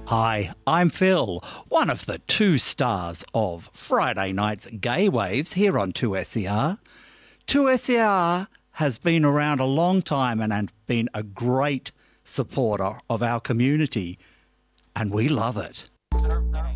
Hi, I'm Phil, one of the two stars of Friday night's Gay Waves here on 2SER. 2SER has been around a long time and been a great supporter of our community, and we love it.